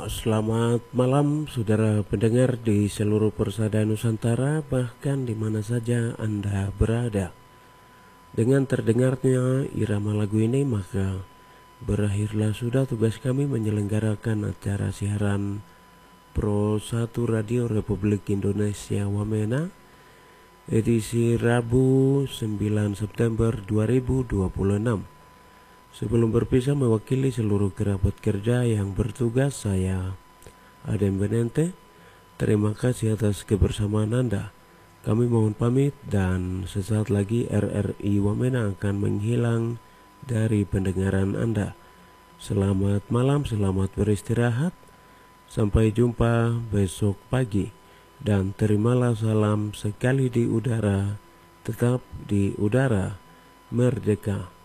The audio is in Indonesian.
Selamat malam saudara pendengar di seluruh persada Nusantara, bahkan di mana saja Anda berada. Dengan terdengarnya irama lagu ini, maka berakhirlah sudah tugas kami menyelenggarakan acara siaran Pro 1 Radio Republik Indonesia Wamena edisi Rabu 9 September 2026. Sebelum berpisah, mewakili seluruh kerabat kerja yang bertugas, saya Adem Benente. Terima kasih atas kebersamaan Anda. Kami mohon pamit dan sesaat lagi RRI Wamena akan menghilang dari pendengaran Anda. Selamat malam, selamat beristirahat. Sampai jumpa besok pagi. Dan terimalah salam sekali di udara, tetap di udara, merdeka.